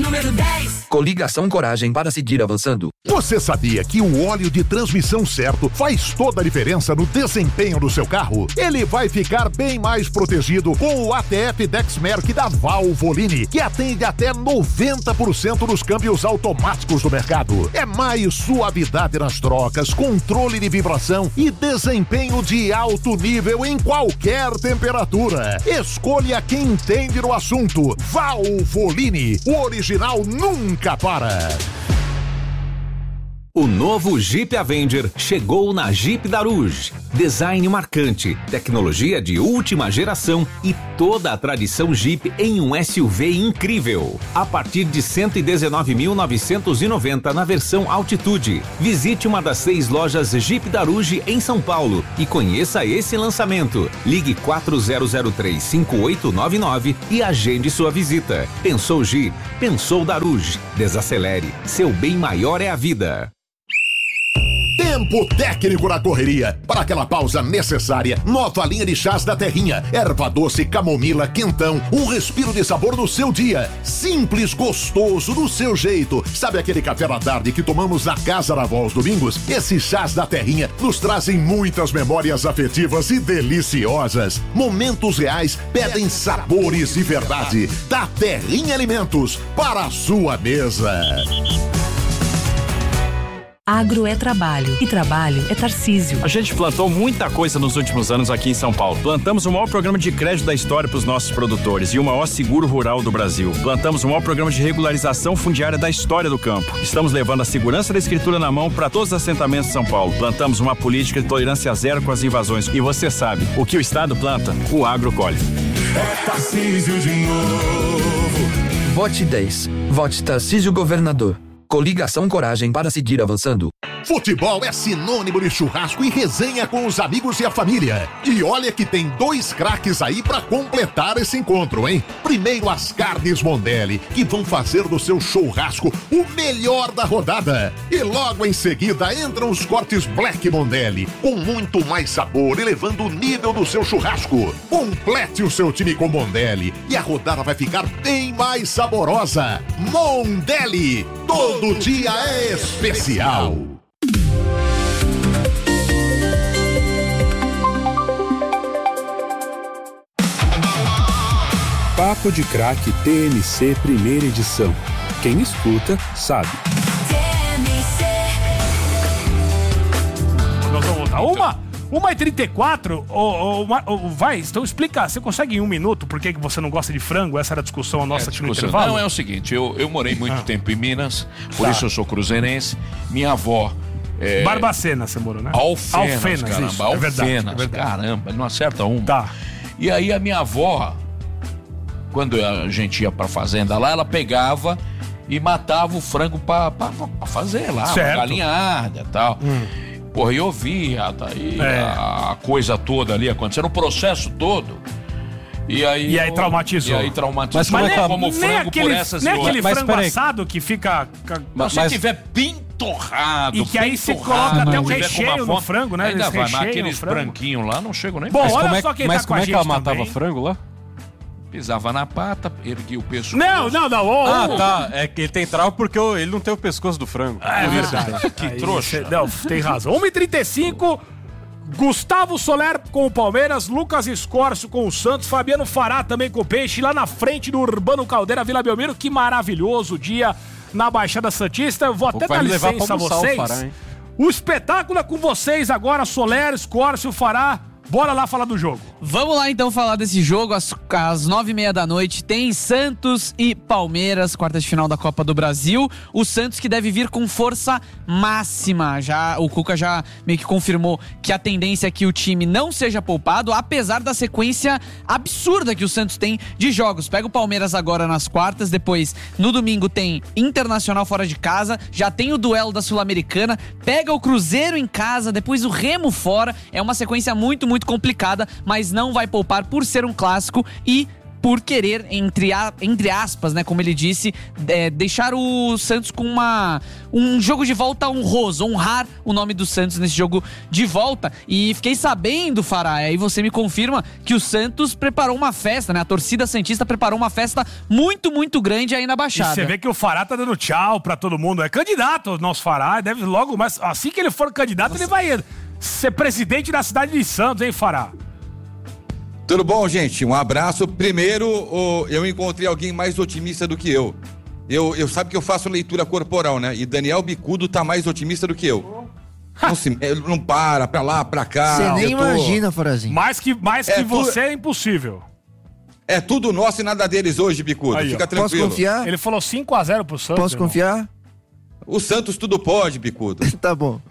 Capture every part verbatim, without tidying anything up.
número dez. Coligação Coragem para seguir avançando. Você sabia que o óleo de transmissão certo faz toda a diferença no desempenho do seu carro? Ele vai ficar bem mais protegido com o A T F Dexmerc da Valvoline, que atende até noventa por cento dos câmbios automáticos do mercado. É mais suavidade nas trocas, controle de vibração e desempenho de alto nível em qualquer temperatura. Escolha quem entende no assunto. Valvoline, o original nunca para. O novo Jeep Avenger chegou na Jeep Daruge. Design marcante, tecnologia de última geração e toda a tradição Jeep em um S U V incrível. A partir de cento e dezenove mil novecentos e noventa na versão Altitude. Visite uma das seis lojas Jeep Daruge em São Paulo e conheça esse lançamento. Ligue quatro zero zero três, cinco oito nove nove e agende sua visita. Pensou Jeep? Pensou Daruge. Desacelere. Seu bem maior é a vida. Tempo técnico na correria. Para aquela pausa necessária, nova linha de chás da Terrinha. Erva doce, camomila, quentão. Um respiro de sabor no seu dia. Simples, gostoso, do seu jeito. Sabe aquele café da tarde que tomamos na casa da avó aos domingos? Esses chás da Terrinha nos trazem muitas memórias afetivas e deliciosas. Momentos reais pedem sabores de verdade. Da Terrinha Alimentos, para a sua mesa. Agro é trabalho e trabalho é Tarcísio. A gente plantou muita coisa nos últimos anos aqui em São Paulo. Plantamos o maior programa de crédito da história para os nossos produtores e o maior seguro rural do Brasil. Plantamos o maior programa de regularização fundiária da história do campo. Estamos levando a segurança da escritura na mão para todos os assentamentos de São Paulo. Plantamos uma política de tolerância zero com as invasões. E você sabe, o que o Estado planta, o agro colhe. É Tarcísio de novo. Vote dez. Vote Tarcísio Governador. Coligação Coragem para seguir avançando. Futebol é sinônimo de churrasco e resenha com os amigos e a família. E olha que tem dois craques aí pra completar esse encontro, hein? Primeiro as carnes Mondelli, que vão fazer do seu churrasco o melhor da rodada. E logo em seguida entram os cortes Black Mondelli, com muito mais sabor, elevando o nível do seu churrasco. Complete o seu time com Mondelli e a rodada vai ficar bem mais saborosa. Mondelli, todo dia é especial. Papo de Craque T M C primeira edição. Quem escuta, sabe. T M C. Nós vamos voltar. Uma, uma e trinta e quatro, oh, oh, oh, vai, então explica, você consegue em um minuto por que você não gosta de frango? Essa era a discussão a nossa é, aqui no discussão. intervalo? Não, é o seguinte, eu, eu morei muito ah. tempo em Minas, por tá. isso eu sou cruzeirense. Minha avó... É... Barbacena você morou, né? Alfenas, Alfenas, caramba, isso, Alfenas, é verdade, é verdade. caramba, não acerta um. Tá. E aí a minha avó, quando a gente ia pra fazenda lá, ela pegava e matava o frango pra, pra, pra fazer lá, certo. uma galinhada e tal. Hum. Porra, eu via tá, e é. a coisa toda ali acontecendo, o processo todo. E aí, e aí traumatizou. E aí traumatizou. Mas, mas como nem, frango aquele, por essas nem e aquele mas, frango assado que fica... Mas, se tiver pinto torrado, e que aí você coloca até um recheio no frango, né? Ainda Eles vai, mas aqueles branquinhos lá não chegam nem... Bom, mas olha como é, só quem mas tá como com é que a ela gente matava também. frango lá? Pisava na pata, erguia o pescoço. Não, não, não. Oh, ah, oh. tá. É que ele tem trauma porque ele não tem o pescoço do frango. Ah, é verdade. Que aí, trouxa. Cê, não, tem razão. uma e trinta e cinco... Gustavo Soler com o Palmeiras, Lucas Escorcio com o Santos, Fabiano Fará também com o Peixe, lá na frente do Urbano Caldeira, Vila Belmiro. Que maravilhoso dia na Baixada Santista. Eu vou até dar licença a vocês. O, Fará, o espetáculo é com vocês agora, Soler, Escorcio, Fará. Bora lá falar do jogo. Vamos lá então falar desse jogo. Às, às nove e meia da noite tem Santos e Palmeiras, quartas de final da Copa do Brasil. O Santos que deve vir com força máxima. Já, o Cuca já meio que confirmou que a tendência é que o time não seja poupado, apesar da sequência absurda que o Santos tem de jogos. Pega o Palmeiras agora nas quartas, depois no domingo tem Internacional fora de casa, já tem o duelo da Sul-Americana, pega o Cruzeiro em casa, depois o Remo fora. É uma sequência muito, muito complicada, mas não vai poupar por ser um clássico e por querer, entre, a, entre aspas, né, como ele disse, é, deixar o Santos com uma, um jogo de volta honroso, honrar o nome do Santos nesse jogo de volta. E fiquei sabendo, Fará, aí você me confirma que o Santos preparou uma festa, né? A torcida santista preparou uma festa muito, muito grande aí na Baixada. E você vê que o Fará tá dando tchau pra todo mundo. É candidato o nosso Fará, deve logo, mas assim que ele for candidato, Nossa. ele vai ser presidente da cidade de Santos, hein, Fará? Tudo bom, gente? Um abraço. Primeiro, oh, eu encontrei alguém mais otimista do que eu. Eu, eu sabe que eu faço leitura corporal, né? E Daniel Bicudo tá mais otimista do que eu. Não, se, ele não para, pra lá, pra cá. Você nem tô... imagina, Farazinho. Mais que, mais é que tu... você é impossível. É tudo nosso e nada deles hoje, Bicudo. Aí, Fica tranquilo. Posso confiar? Ele falou cinco a zero pro Santos. Posso irmão. confiar? O Santos tudo pode, Bicudo. Tá bom.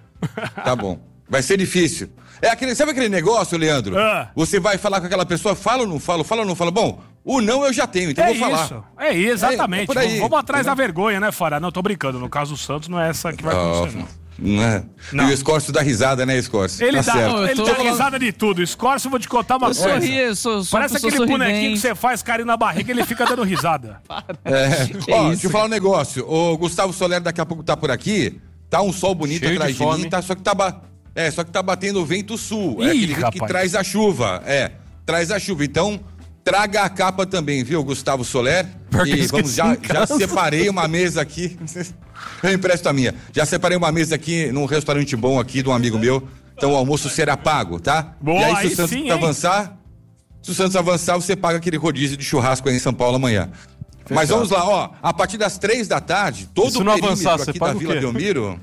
Tá bom. Vai ser difícil. É aquele, sabe aquele negócio, Leandro? Ah. Você vai falar com aquela pessoa, fala ou não fala, fala ou não fala. Bom, o não eu já tenho, então é vou falar. Isso. É isso, exatamente. É, é aí, vamos atrás né? da vergonha, né, Fará? Não, tô brincando. No caso do Santos, não é essa que vai acontecer, não. Não é. Não. E o Escórcio dá risada, né, Escórcio? Ele tá dá, certo. ele tô... dá risada de tudo. Escórcio, eu vou te contar uma eu coisa. Sorri, eu sou, sou Parece aquele sorridente. bonequinho que você faz carinho na barriga e ele fica dando risada. É. Ó, isso? deixa eu falar um negócio. O Gustavo Soler daqui a pouco tá por aqui. Tá um sol bonito Cheio atrás de de, mim, tá, só que tá ba... É, só que tá batendo o vento sul. Ih, é aquele rapaz. que traz a chuva. É, traz a chuva. Então, traga a capa também, viu, Gustavo Soler? E vamos, já, já separei uma mesa aqui. Eu empresto a minha. Já separei uma mesa aqui num restaurante bom aqui de um amigo meu. Então o almoço será pago, tá? Boa, e aí, se aí o Santos sim, avançar, se o Santos avançar, você paga aquele rodízio de churrasco aí em São Paulo amanhã. Fechado. Mas vamos lá, ó. A partir das três da tarde, todo se o não perímetro avançar, aqui você da Vila Belmiro.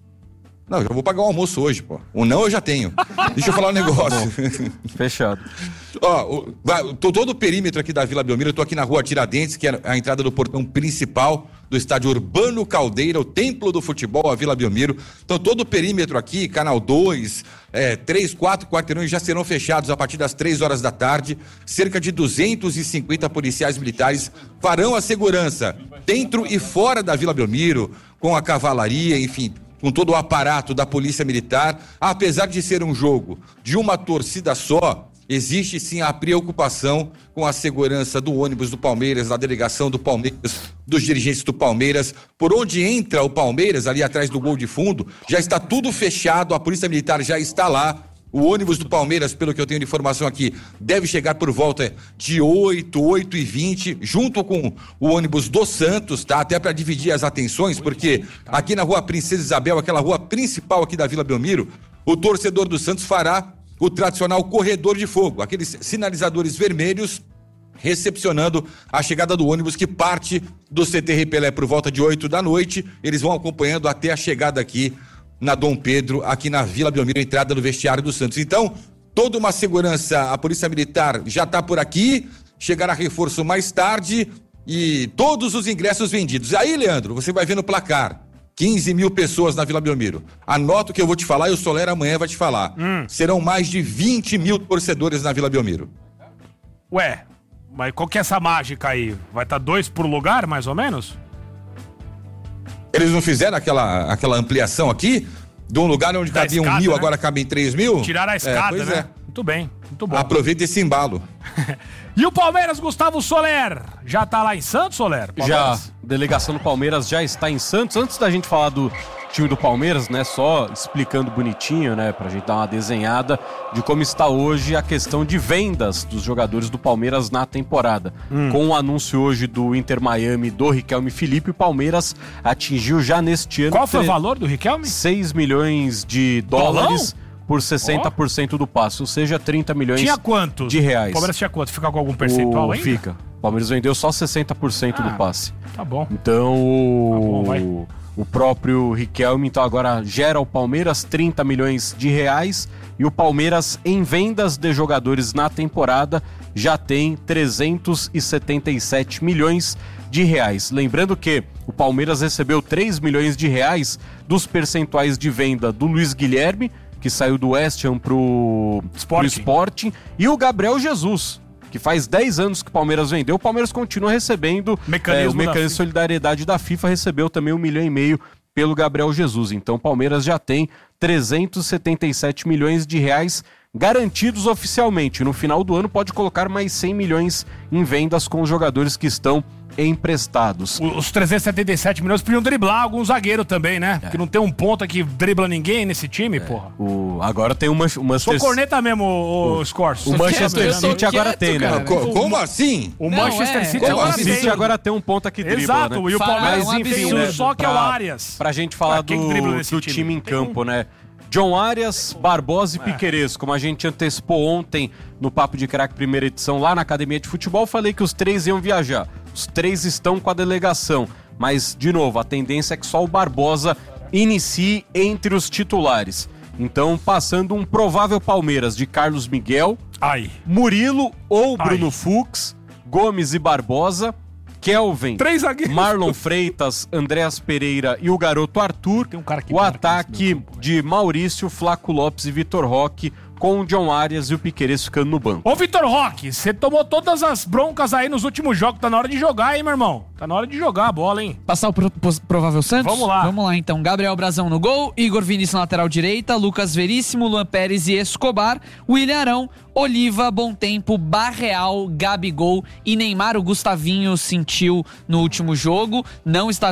Não, eu já vou pagar o almoço hoje, pô. O não eu já tenho. Deixa eu falar um negócio. Fechado. Ó, o, vai, tô, todo o perímetro aqui da Vila Belmiro, eu tô aqui na rua Tiradentes, que é a entrada do portão principal do estádio Urbano Caldeira, o templo do futebol, a Vila Belmiro. Então todo o perímetro aqui, canal dois, é, três, quatro quarteirões já serão fechados a partir das três horas da tarde. Cerca de duzentos e cinquenta policiais militares farão a segurança dentro e fora da Vila Belmiro, com a cavalaria, enfim, com todo o aparato da Polícia Militar. Apesar de ser um jogo de uma torcida só, existe sim a preocupação com a segurança do ônibus do Palmeiras, da delegação do Palmeiras, dos dirigentes do Palmeiras. Por onde entra o Palmeiras, ali atrás do gol de fundo, já está tudo fechado, a Polícia Militar já está lá. O ônibus do Palmeiras, pelo que eu tenho de informação aqui, deve chegar por volta de oito, oito e vinte, junto com o ônibus do Santos, tá? Até para dividir as atenções, porque aqui na rua Princesa Isabel, aquela rua principal aqui da Vila Belmiro, o torcedor do Santos fará o tradicional corredor de fogo, aqueles sinalizadores vermelhos recepcionando a chegada do ônibus que parte do C T Repelé por volta de oito da noite. Eles vão acompanhando até a chegada aqui na Dom Pedro, aqui na Vila Belmiro, entrada do vestiário do Santos. Então, toda uma segurança, a Polícia Militar já está por aqui, chegará reforço mais tarde e todos os ingressos vendidos. Aí, Leandro, você vai ver no placar, quinze mil pessoas na Vila Belmiro. Anota o que eu vou te falar e o Soler amanhã vai te falar. Hum. Serão mais de vinte mil torcedores na Vila Belmiro. Ué, mas qual que é essa mágica aí? Vai estar tá dois por lugar, mais ou menos? Eles não fizeram aquela, aquela ampliação aqui? De um lugar onde da cabia escada, um mil, né? Agora cabem três mil? Tiraram a escada, é, né? É. Muito bem, muito bom. Aproveita esse embalo. E o Palmeiras, Gustavo Soler, já tá lá em Santos, Soler? Palmeiras? Já, delegação do Palmeiras já está em Santos. Antes da gente falar do time do Palmeiras, né, só explicando bonitinho, né, pra gente dar uma desenhada de como está hoje a questão de vendas dos jogadores do Palmeiras na temporada. Hum. Com o anúncio hoje do Inter Miami do Riquelme Felipe, o Palmeiras atingiu já neste ano... Qual foi tre... o valor do Riquelme? seis milhões de dólares... Dolão? Por sessenta por cento oh. do passe, ou seja, trinta milhões tinha quanto? De reais. O Palmeiras tinha quanto? Fica com algum percentual o... ainda? Fica. O Palmeiras vendeu só sessenta por cento ah, do passe. Tá bom. Então, o... Tá bom, o próprio Riquelme, então agora gera ao Palmeiras trinta milhões de reais e o Palmeiras em vendas de jogadores na temporada já tem trezentos e setenta e sete milhões de reais. Lembrando que o Palmeiras recebeu três milhões de reais dos percentuais de venda do Luiz Guilherme, que saiu do West Ham pro Sporting. pro Sporting, e o Gabriel Jesus, que faz dez anos que o Palmeiras vendeu. O Palmeiras continua recebendo mecanismo é, o mecanismo de solidariedade da FIFA, recebeu também um milhão e meio pelo Gabriel Jesus. Então o Palmeiras já tem trezentos e setenta e sete milhões de reais garantidos oficialmente. No final do ano pode colocar mais cem milhões em vendas com os jogadores que estão emprestados. Os trezentos e setenta e sete milhões podiam driblar algum zagueiro também, né? É. Porque não tem um ponta que dribla ninguém nesse time, é. porra. O, agora tem uma... uma Sou ter... corneta mesmo, o, o Scorso. O Manchester City agora tem, né? Cara, como assim? O não, Manchester é. City como agora assim? tem. O City agora tem um ponta que dribla, Exato, né? E o Palmeiras Mas, enfim, tem um né? só que pra, é o Arias. Pra gente falar pra do, do time? time em campo, um... né? John Arias, Barbosa e é. Piquerez. Como a gente antecipou ontem no Papo de Craque primeira edição lá na Academia de Futebol, falei que os três iam viajar. Os três estão com a delegação. Mas, de novo, a tendência é que só o Barbosa inicie entre os titulares. Então, passando um provável Palmeiras de Carlos Miguel, Ai. Murilo ou Bruno Ai. Fux, Gomes e Barbosa, Kelvin, Marlon Freitas, Andréas Pereira e o garoto Arthur. Tem um cara que o ataque de Maurício, Flaco Lopes e Vitor Roque, com o John Arias e o Piquerez ficando no banco. Ô, Vitor Roque, você tomou todas as broncas aí nos últimos jogos. Tá na hora de jogar, hein, meu irmão? Tá na hora de jogar a bola, hein? Passar o pro, pro, provável Santos? Vamos lá. Vamos lá, então. Gabriel Brazão no gol, Igor Vinícius na lateral direita, Lucas Veríssimo, Luan Pérez e Escobar, William Arão, Oliva, Bom Tempo, Barreal, Gabigol e Neymar. O Gustavinho sentiu no último jogo, não está